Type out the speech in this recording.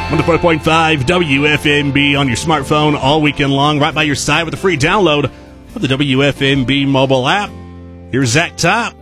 104.5 WFMB on your smartphone all weekend long, right by your side with a free download of the WFMB mobile app. Here's Zach Top.